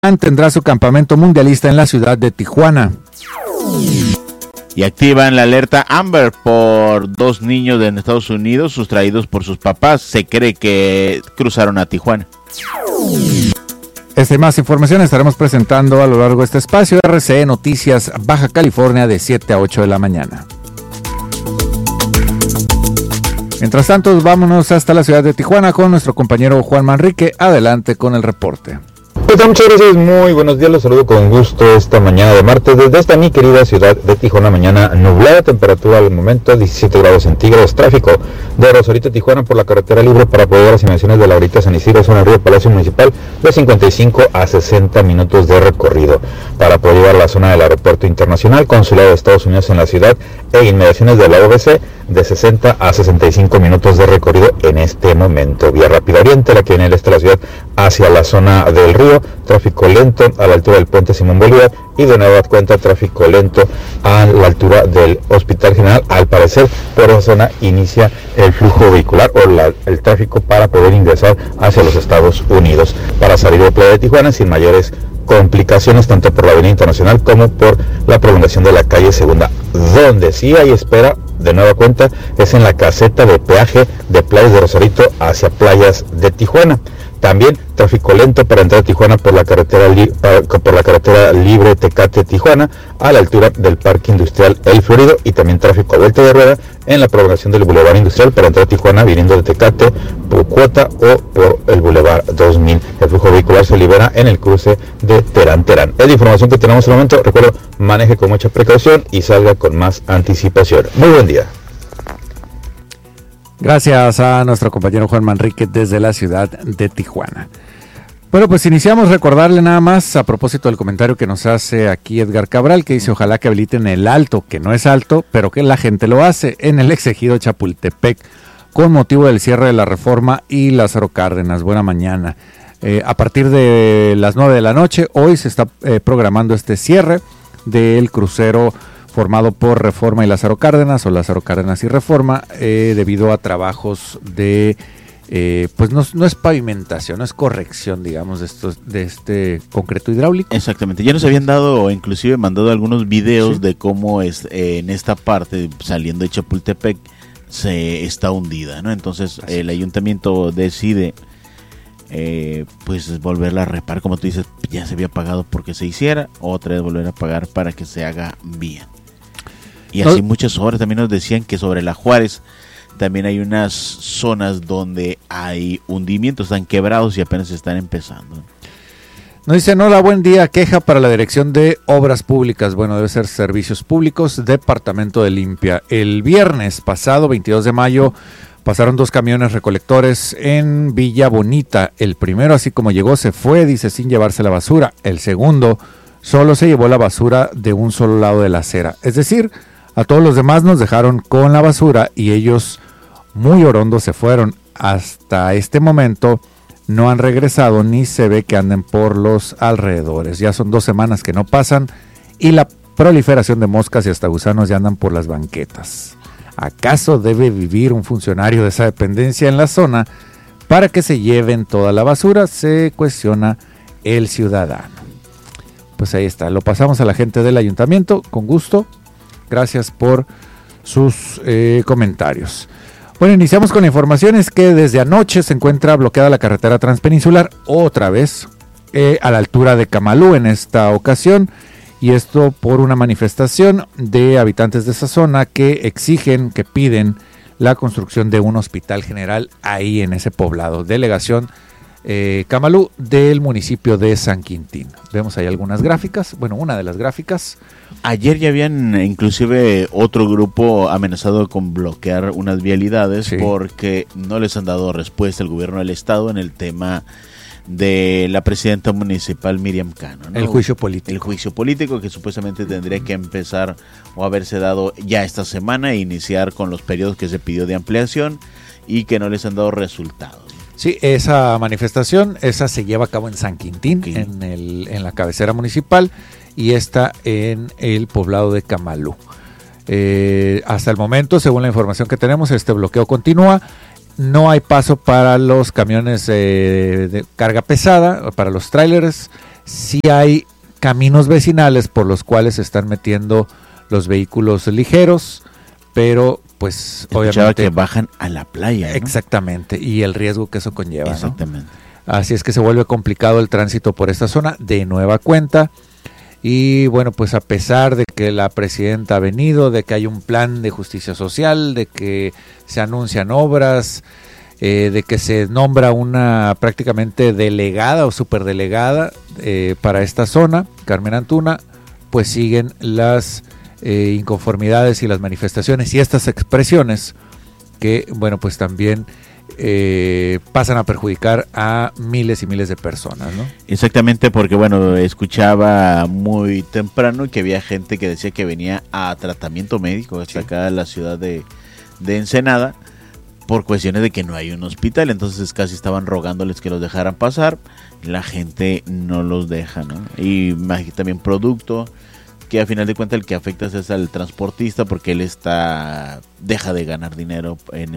tendrá su campamento mundialista en la ciudad de Tijuana. Y activan la alerta Amber por 2 niños de Estados Unidos sustraídos por sus papás. Se cree que cruzaron a Tijuana. Esta y más información estaremos presentando a lo largo de este espacio. RCE Noticias Baja California de 7 a 8 de la mañana. Mientras tanto, vámonos hasta la ciudad de Tijuana con nuestro compañero Juan Manrique. Adelante con el reporte. Muchas gracias, muy buenos días, los saludo con gusto esta mañana de martes desde esta mi querida ciudad de Tijuana. Mañana nublada, temperatura al momento 17 grados centígrados, tráfico de Rosarito a Tijuana por la carretera libre para poder a las inmediaciones de la Laurita San Isidro, zona Río Palacio Municipal, de 55 a 60 minutos de recorrido. Para poder llegar a la zona del aeropuerto internacional, consulado de Estados Unidos en la ciudad e inmediaciones de la OBC, de 60 a 65 minutos de recorrido en este momento. Vía rápida oriente, la que viene del este de la ciudad hacia la zona del río, tráfico lento a la altura del puente Simón Bolívar y de nueva cuenta tráfico lento a la altura del Hospital General. Al parecer por esa zona inicia el flujo vehicular o el tráfico para poder ingresar hacia los Estados Unidos. Para salir de Playa de Tijuana sin mayores complicaciones tanto por la avenida internacional como por la prolongación de la calle Segunda. Donde sí hay espera de nueva cuenta es en la caseta de peaje de Playas de Rosarito hacia Playas de Tijuana. También tráfico lento para entrar a Tijuana por la carretera libre Tecate-Tijuana a la altura del Parque Industrial El Florido, y también tráfico a vuelta de rueda en la prolongación del Boulevard Industrial para entrar a Tijuana viniendo de Tecate por Cuota o por el Boulevard 2000. El flujo vehicular se libera en el cruce de Terán. Es la información que tenemos en el momento. Recuerdo, maneje con mucha precaución y salga con más anticipación. Muy buen día. Gracias a nuestro compañero Juan Manrique desde la ciudad de Tijuana. Bueno, pues iniciamos. Recordarle nada más a propósito del comentario que nos hace aquí Edgar Cabral, que dice ojalá que habiliten el alto, que no es alto, pero que la gente lo hace, en el exegido Chapultepec, con motivo del cierre de la Reforma y Lázaro Cárdenas. Buena mañana. A partir de las 9 de la noche, hoy se está programando este cierre del crucero formado por Reforma y Lázaro Cárdenas, o Lázaro Cárdenas y Reforma, debido a trabajos de, pues no es pavimentación, es corrección, digamos, de este concreto hidráulico. Exactamente, ya nos habían dado, o inclusive mandado algunos videos, ¿sí?, de cómo es en esta parte, saliendo de Chapultepec, se está hundida, ¿no? Entonces el ayuntamiento decide pues volverla a reparar, como tú dices, ya se había pagado porque se hiciera, otra vez volver a pagar para que se haga bien. Y así muchas obras. También nos decían que sobre la Juárez también hay unas zonas donde hay hundimientos, están quebrados y apenas están empezando. Nos dicen, hola, buen día, queja para la Dirección de Obras Públicas, bueno, debe ser Servicios Públicos, Departamento de Limpia. El viernes pasado, 22 de mayo, pasaron 2 camiones recolectores en Villa Bonita. El primero, así como llegó, se fue, dice, sin llevarse la basura. El segundo, solo se llevó la basura de un solo lado de la acera. Es decir, a todos los demás nos dejaron con la basura y ellos muy orondos se fueron. Hasta este momento no han regresado ni se ve que anden por los alrededores. Ya son 2 semanas que no pasan y la proliferación de moscas y hasta gusanos ya andan por las banquetas. ¿Acaso debe vivir un funcionario de esa dependencia en la zona para que se lleven toda la basura? Se cuestiona el ciudadano. Pues ahí está, lo pasamos a la gente del ayuntamiento, con gusto. Gracias por sus comentarios. Bueno, iniciamos con la información. Es que desde anoche se encuentra bloqueada la carretera transpeninsular, otra vez, a la altura de Camalú en esta ocasión. Y esto por una manifestación de habitantes de esa zona que exigen, que piden la construcción de un hospital general ahí en ese poblado. Delegación Camalú del municipio de San Quintín. Vemos ahí algunas gráficas, bueno, una de las gráficas. Ayer ya habían inclusive otro grupo amenazado con bloquear unas vialidades, sí, porque no les han dado respuesta el gobierno del estado en el tema de la presidenta municipal Miriam Cano, ¿no? El juicio político. El juicio político que supuestamente tendría que empezar o haberse dado ya esta semana e iniciar con los periodos que se pidió de ampliación y que no les han dado resultados. Sí, esa manifestación, esa se lleva a cabo en San Quintín, sí, en la cabecera municipal, y esta en el poblado de Camalú. Hasta el momento, según la información que tenemos, este bloqueo continúa. No hay paso para los camiones de carga pesada, para los trailers. sí hay caminos vecinales por los cuales se están metiendo los vehículos ligeros, pero pues obviamente que bajan a la playa, ¿no? Exactamente, y el riesgo que eso conlleva, exactamente, ¿no? Así es que se vuelve complicado el tránsito por esta zona de nueva cuenta. Y bueno, pues a pesar de que la presidenta ha venido, de que hay un plan de justicia social, de que se anuncian obras, de que se nombra una prácticamente delegada o superdelegada para esta zona, Carmen Antuna, pues siguen las inconformidades y las manifestaciones y estas expresiones que, bueno, pues también pasan a perjudicar a miles y miles de personas, ¿no? Exactamente, porque bueno, escuchaba muy temprano que había gente que decía que venía a tratamiento médico hasta acá a la ciudad de Ensenada por cuestiones de que no hay un hospital, entonces casi estaban rogándoles que los dejaran pasar, la gente no los deja, ¿no? Y también producto que a final de cuentas el que afecta es al transportista porque él deja de ganar dinero en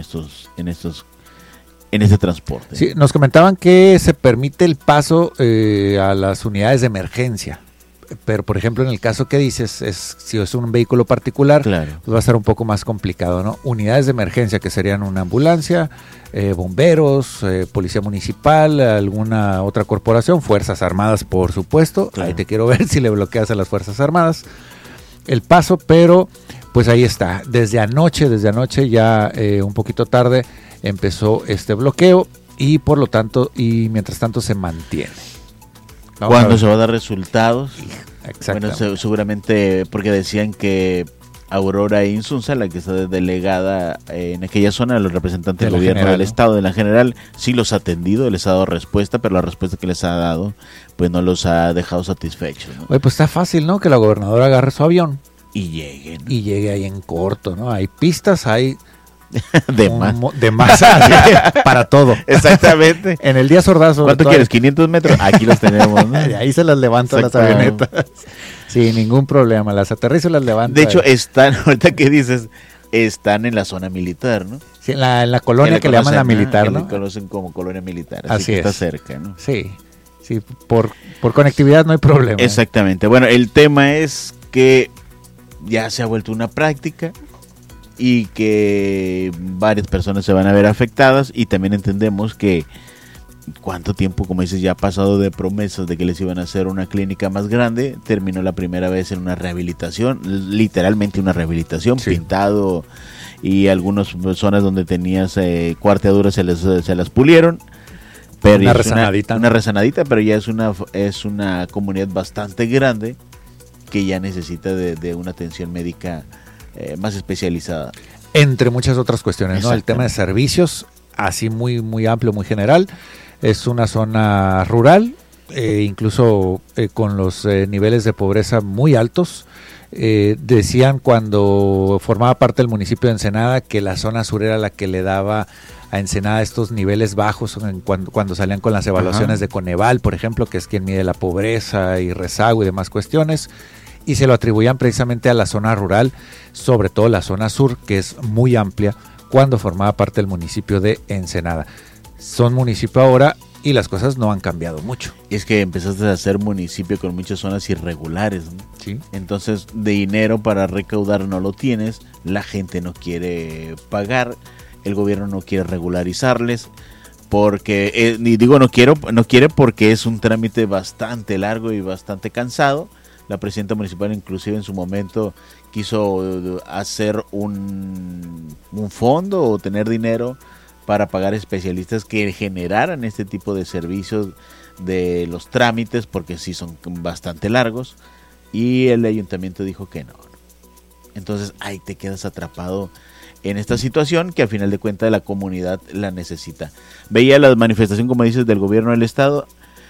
este transporte. Sí, nos comentaban que se permite el paso a las unidades de emergencia, pero por ejemplo en el caso que dices, si es un vehículo particular, claro, pues va a ser un poco más complicado, ¿no? Unidades de emergencia que serían una ambulancia, bomberos, policía municipal, alguna otra corporación, Fuerzas Armadas por supuesto, claro. Ahí te quiero ver si le bloqueas a las Fuerzas Armadas el paso, pero pues ahí está, desde anoche ya un poquito tarde empezó este bloqueo y por lo tanto, y mientras tanto se mantiene. ¿Cuándo se va a dar resultados? Exactamente. Bueno, seguramente porque decían que Aurora Insunza, la que está delegada en aquella zona, los representantes del gobierno del estado, de la general, sí los ha atendido, les ha dado respuesta, pero la respuesta que les ha dado pues no los ha dejado satisfechos, ¿no? Oye, pues está fácil, ¿no? Que la gobernadora agarre su avión y llegue, ¿no? Y llegue ahí en corto, ¿no? Hay pistas, hay de más para todo. Exactamente. En el día sordazo. ¿Cuánto quieres? 500 metros. Aquí los tenemos, ¿no? Ahí se las levanto las avionetas. Sin ningún problema. Las aterrizo y las levanto. De hecho, están, ahorita que dices, están en la zona militar, ¿no? Sí, en la colonia que le llaman la militar, ¿no? Que conocen como colonia militar. Así que es. Está cerca, ¿no? Sí. Sí, por conectividad no hay problema. Exactamente. Bueno, el tema es que ya se ha vuelto una práctica y que varias personas se van a ver afectadas y también entendemos que cuánto tiempo, como dices, ya ha pasado de promesas de que les iban a hacer una clínica más grande, terminó la primera vez en una rehabilitación, literalmente una rehabilitación, sí. Pintado y algunas zonas donde tenías cuarteaduras se las pulieron. Pero una rezanadita. Una rezanadita, pero ya es una comunidad bastante grande que ya necesita de una atención médica más especializada. Entre muchas otras cuestiones, ¿no? El tema de servicios, así muy, muy amplio, muy general. Es una zona rural, incluso con los niveles de pobreza muy altos. Decían cuando formaba parte del municipio de Ensenada que la zona sur era la que le daba a Ensenada estos niveles bajos cuando salían con las evaluaciones de Coneval, por ejemplo, que es quien mide la pobreza y rezago y demás cuestiones. Y se lo atribuían precisamente a la zona rural, sobre todo la zona sur, que es muy amplia, cuando formaba parte del municipio de Ensenada. Son municipio ahora y las cosas no han cambiado mucho. Y es que empezaste a ser municipio con muchas zonas irregulares, ¿no? Sí. Entonces, de dinero para recaudar no lo tienes, la gente no quiere pagar, el gobierno no quiere regularizarles, porque, no quiere porque es un trámite bastante largo y bastante cansado. La presidenta municipal inclusive en su momento quiso hacer un fondo o tener dinero para pagar especialistas que generaran este tipo de servicios de los trámites, porque sí son bastante largos, y el ayuntamiento dijo que no. Entonces ahí te quedas atrapado en esta situación que a final de cuentas la comunidad la necesita. Veía la manifestación, como dices, del gobierno del estado.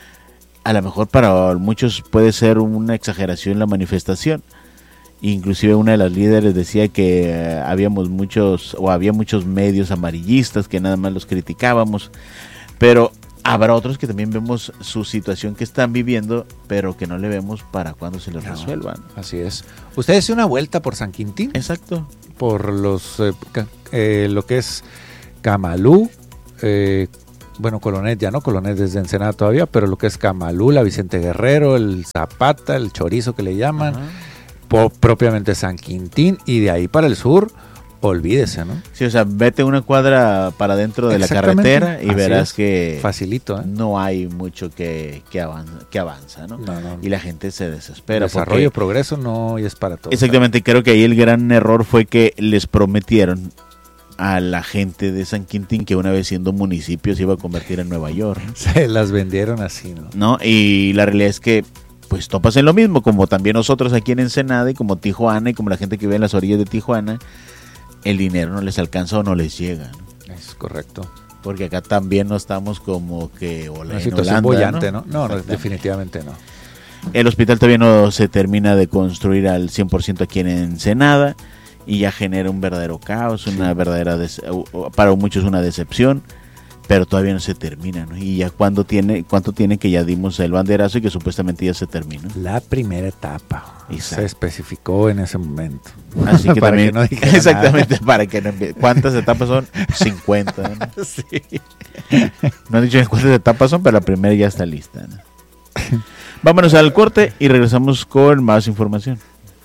A lo mejor para muchos puede ser una exageración la manifestación. Inclusive una de las líderes decía que había muchos medios amarillistas que nada más los criticábamos, pero habrá otros que también vemos su situación que están viviendo, pero que no le vemos para cuándo se les resuelvan. Así es. ¿Usted hace una vuelta por San Quintín? Exacto. Por los lo que es Camalú, bueno, Colonet ya no, Colonet desde Ensenada todavía, pero lo que es Camalula, Vicente Guerrero, el Zapata, el Chorizo que le llaman, propiamente San Quintín, y de ahí para el sur, olvídese, ¿no? Sí, o sea, vete una cuadra para dentro de la carretera y verás que facilito, no hay mucho que avanza, ¿no? No. Y la gente se desespera. Desarrollo, progreso no es para todos. Exactamente, creo que ahí el gran error fue que les prometieron a la gente de San Quintín que una vez siendo municipio se iba a convertir en Nueva York, ¿no? Se las vendieron así, ¿no? Y la realidad es que pues topas en lo mismo, como también nosotros aquí en Ensenada y como Tijuana y como la gente que vive en las orillas de Tijuana, el dinero no les alcanza o no les llega, ¿no? Es correcto. Porque acá también no estamos como que una situación bollante, ¿no? No, definitivamente no. El hospital todavía no se termina de construir al 100% aquí en Ensenada y ya genera un verdadero caos, una verdadera para muchos una decepción, pero todavía no se termina, ¿no? Y ya cuánto tiene que ya dimos el banderazo y que supuestamente ya se terminó. La primera etapa. Exacto. Se especificó en ese momento. Así que para también, que no exactamente, nada. Para que no ¿cuántas etapas son? 50, ¿no? Sí. No han dicho cuántas etapas son, pero la primera ya está lista, ¿no? Vámonos al corte y regresamos con más información.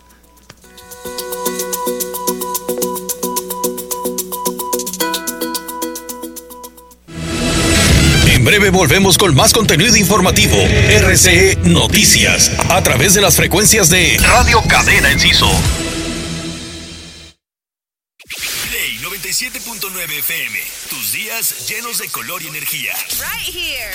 En breve volvemos con más contenido informativo. RCE Noticias, a través de las frecuencias de Radio Cadena Enciso. Play 97.9 FM. Tus días llenos de color y energía. Right here.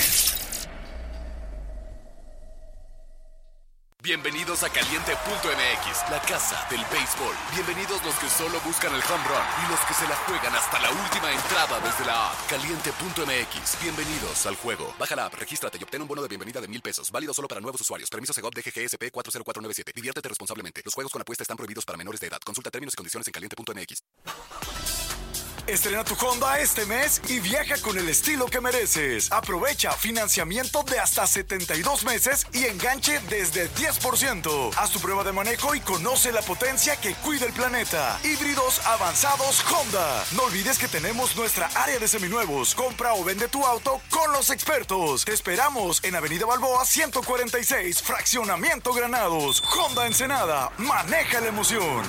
Bienvenidos a Caliente.mx, la casa del béisbol. Bienvenidos los que solo buscan el home run y los que se la juegan hasta la última entrada desde la app. Caliente.mx, bienvenidos al juego. Baja la app, regístrate y obtén un bono de bienvenida de $1,000. Válido solo para nuevos usuarios. Permiso Segov DGGSP 40497. Diviértete responsablemente. Los juegos con apuesta están prohibidos para menores de edad. Consulta términos y condiciones en Caliente.mx. Estrena tu Honda este mes y viaja con el estilo que mereces. Aprovecha financiamiento de hasta 72 meses y enganche desde 10%. Haz tu prueba de manejo y conoce la potencia que cuida el planeta. Híbridos avanzados Honda. No olvides que tenemos nuestra área de seminuevos. Compra o vende tu auto con los expertos. Te esperamos en Avenida Balboa 146, Fraccionamiento Granados. Honda Ensenada. Maneja la emoción.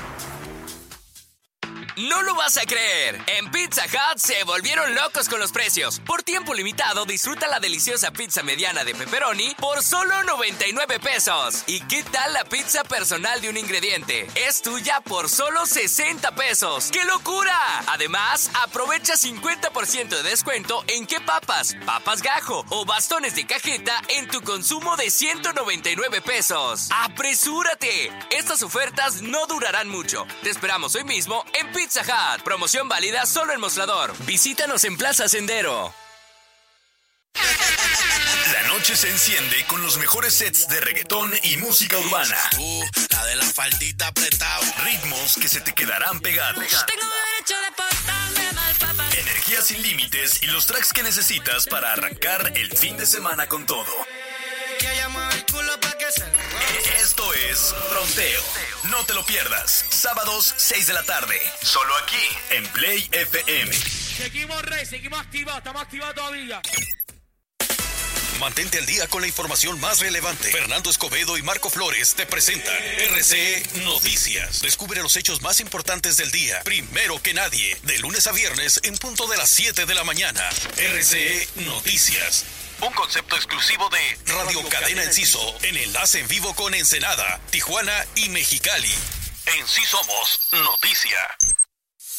No lo vas a creer. En Pizza Hut se volvieron locos con los precios. Por tiempo limitado, disfruta la deliciosa pizza mediana de pepperoni por solo 99 pesos. ¿Y qué tal la pizza personal de un ingrediente? Es tuya por solo 60 pesos. ¡Qué locura! Además, aprovecha 50% de descuento en qué papas gajo o bastones de cajeta en tu consumo de 199 pesos. ¡Apresúrate! Estas ofertas no durarán mucho. Te esperamos hoy mismo en Pizza Hut. Promoción válida solo en Mostrador. Visítanos en Plaza Sendero. La noche se enciende con los mejores sets de reggaetón y música urbana. La de la faldita apretado. Ritmos que se te quedarán pegados. Tengo derecho de portarme mal, papá. Energía sin límites y los tracks que necesitas para arrancar el fin de semana con todo. Que ella mueve el culo pa' que se... Esto es Fronteo. No te lo pierdas. Sábados, 6 de la tarde. Solo aquí, en Play FM. Seguimos, Rey, seguimos activados. Estamos activados todavía. Mantente al día con la información más relevante. Fernando Escobedo y Marco Flores te presentan RCE Noticias. Descubre los hechos más importantes del día, primero que nadie, de lunes a viernes en punto de las 7 de la mañana. RCE Noticias. Un concepto exclusivo de Radio Cadena Enciso, en enlace en vivo con Ensenada, Tijuana y Mexicali. En sí somos noticia.